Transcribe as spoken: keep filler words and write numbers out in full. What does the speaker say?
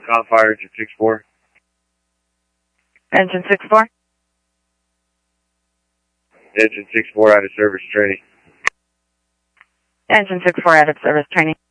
com fire, engine six four. Engine six four? Engine six four out of service training. Engine six four out of service training.